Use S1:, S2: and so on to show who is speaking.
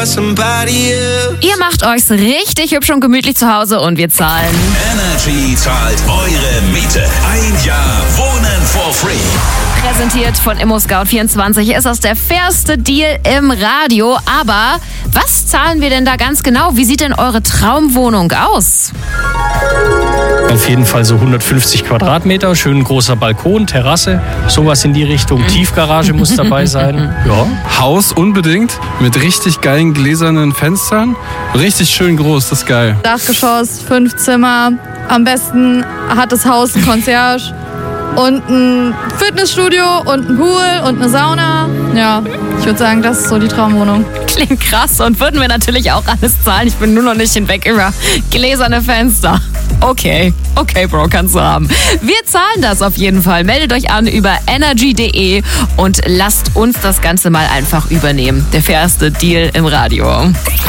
S1: Ihr macht euch's richtig hübsch und gemütlich zu Hause und wir zahlen.
S2: Energy zahlt eure Miete. Ein Jahr Wohnen for free.
S1: Präsentiert von ImmoScout24 ist das der fairste Deal im Radio. Aber was zahlen wir denn da ganz genau? Wie sieht denn eure Traumwohnung aus?
S3: Auf jeden Fall so 150 Quadratmeter, schön großer Balkon, Terrasse, sowas in die Richtung. Tiefgarage muss dabei sein. Ja.
S4: Haus unbedingt, mit richtig geilen gläsernen Fenstern. Richtig schön groß, das ist geil.
S5: Dachgeschoss, 5 Zimmer. Am besten hat das Haus ein Concierge und ein Fitnessstudio und ein Pool und eine Sauna. Ja, ich würde sagen, das ist so die Traumwohnung.
S1: Klingt krass und würden wir natürlich auch alles zahlen. Ich bin nur noch nicht hinweg über gläserne Fenster. Okay, Bro, kannst du haben. Wir zahlen das auf jeden Fall. Meldet euch an über energy.de und lasst uns das Ganze mal einfach übernehmen. Der fairste Deal im Radio.